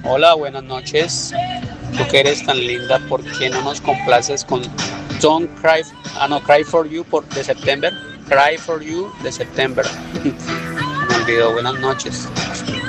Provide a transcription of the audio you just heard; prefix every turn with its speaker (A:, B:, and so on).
A: Hola, buenas noches. Tú que eres tan linda, ¿por qué no nos complaces con Don't Cry, no, Cry for You de September? Cry for You de September. Me olvidó, buenas noches.